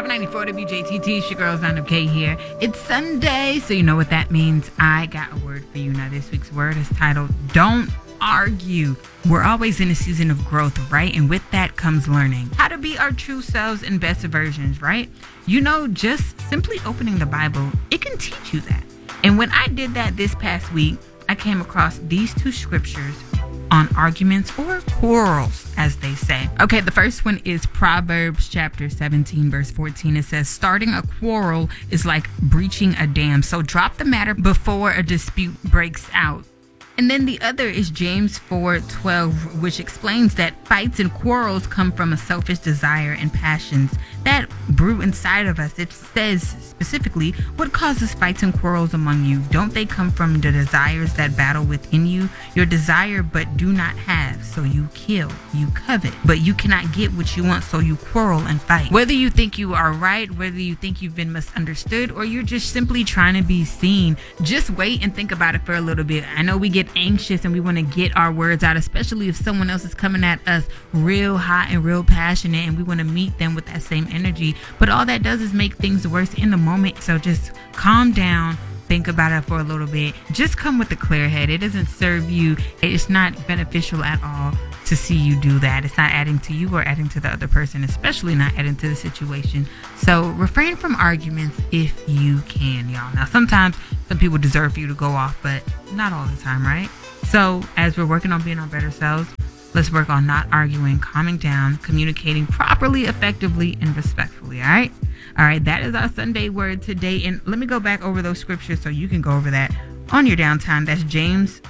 Private 94 WJTT, it's your girl Zana K here. It's Sunday, so you know what that means. I got a word for you. Now, this week's word is titled, Don't Argue. We're always in a season of growth, right? And with that comes learning how to be our true selves and best versions, right? You know, just simply opening the Bible, it can teach you that. And when I did that this past week, I came across these two scriptures on arguments or quarrels, as they say. Okay, the first one is Proverbs chapter 17, verse 14. It says, starting a quarrel is like breaching a dam. So drop the matter before a dispute breaks out. And then the other is James 4:12, which explains that fights and quarrels come from a selfish desire and passions that brew inside of us. It says specifically, what causes fights and quarrels among you? Don't they come from the desires that battle within you? Your desire but do not have, so you kill. You covet, but you cannot get what you want, so you quarrel and fight. Whether you think you are right, whether you think you've been misunderstood, or you're just simply trying to be seen, just wait and think about it for a little bit. I know we get anxious and we want to get our words out, especially if someone else is coming at us real hot and real passionate, and we want to meet them with that same energy, but all that does is make things worse in the moment. So just calm down, think about it for a little bit, just come with a clear head. It doesn't serve you, it's not beneficial at all to see you do that. It's not adding to you or adding to the other person, especially not adding to the situation. So refrain from arguments if you can, y'all. Now, sometimes some people deserve for you to go off, but not all the time, right? So as we're working on being our better selves, let's work on not arguing, calming down, communicating properly, effectively, and respectfully, all right? All right, that is our Sunday word today. And let me go back over those scriptures so you can go over that on your downtime. That's James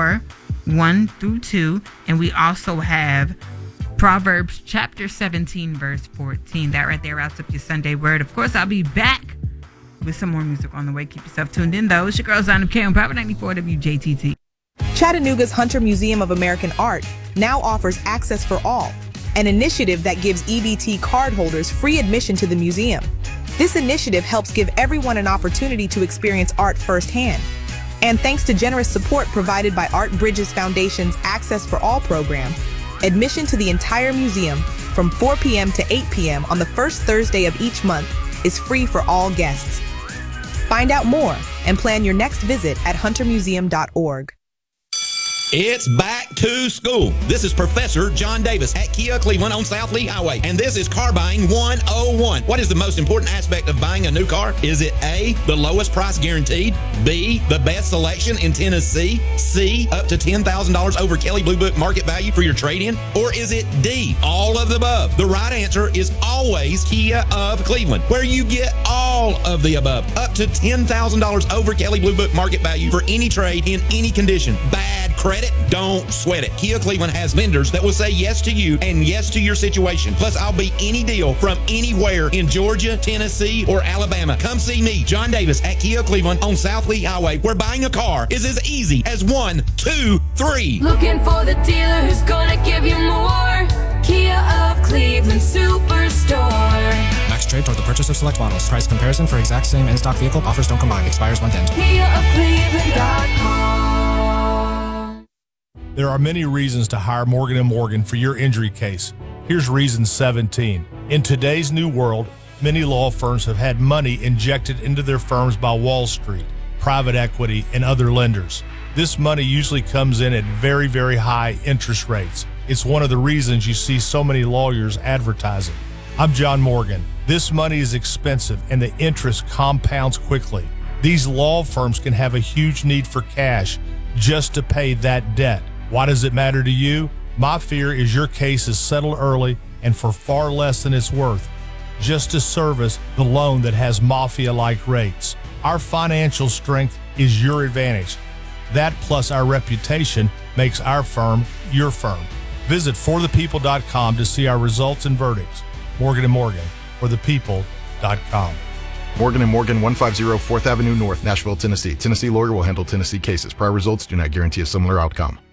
4:1-2. And we also have Proverbs chapter 17, verse 14. That right there wraps up your Sunday word. Of course, I'll be back with some more music on the way. Keep yourself tuned in, though. It's your girl, Zana K on Private 94 WJTT. Chattanooga's Hunter Museum of American Art now offers Access for All, an initiative that gives EBT cardholders free admission to the museum. This initiative helps give everyone an opportunity to experience art firsthand. And thanks to generous support provided by Art Bridges Foundation's Access for All program, admission to the entire museum from 4 p.m. to 8 p.m. on the first Thursday of each month is free for all guests. Find out more and plan your next visit at huntermuseum.org. It's back to school. This is Professor John Davis at Kia Cleveland on South Lee Highway, and this is Car Buying 101. What is the most important aspect of buying a new car? Is it A, the lowest price guaranteed, B, the best selection in Tennessee, C, up to $10,000 over Kelley Blue Book market value for your trade-in, or is it D, all of the above? The right answer is always Kia of Cleveland, where you get all of the above, up to $10,000 over Kelley Blue Book market value for any trade in any condition. Bad credit? Don't sweat it. Kia Cleveland has vendors that will say yes to you and yes to your situation. Plus, I'll beat any deal from anywhere in Georgia, Tennessee, or Alabama. Come see me, John Davis, at Kia Cleveland on South Lee Highway, where buying a car is as easy as 1, 2, 3. Looking for the dealer who's gonna give you more. Kia of Cleveland Superstore. Max trade toward the purchase of select models. Price comparison for exact same in-stock vehicle. Offers don't combine. Expires month end. KiaofCleveland.com. There are many reasons to hire Morgan & Morgan for your injury case. Here's reason 17. In today's new world, many law firms have had money injected into their firms by Wall Street, private equity, and other lenders. This money usually comes in at very, very high interest rates. It's one of the reasons you see so many lawyers advertising. I'm John Morgan. This money is expensive and the interest compounds quickly. These law firms can have a huge need for cash just to pay that debt. Why does it matter to you? My fear is your case is settled early and for far less than it's worth, just to service the loan that has mafia-like rates. Our financial strength is your advantage. That plus our reputation makes our firm your firm. Visit forthepeople.com to see our results and verdicts. Morgan & Morgan, forthepeople.com. Morgan & Morgan, 150 4th Avenue North, Nashville, Tennessee. Tennessee lawyer will handle Tennessee cases. Prior results do not guarantee a similar outcome.